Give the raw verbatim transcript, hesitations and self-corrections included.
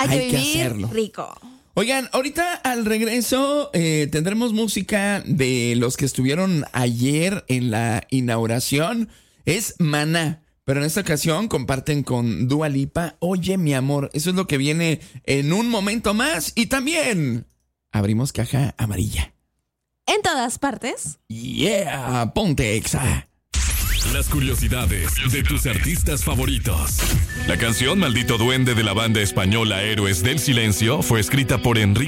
hay, hay que vivir que hacerlo. rico. Oigan, ahorita al regreso eh, tendremos música de los que estuvieron ayer en la inauguración. Es Maná, pero en esta ocasión comparten con Dua Lipa. Oye, mi amor, eso es lo que viene en un momento más. Y también abrimos caja amarilla. En todas partes. Yeah, ponte Exa. Las curiosidades de tus artistas favoritos. La canción Maldito Duende de la banda española Héroes del Silencio fue escrita por Enrique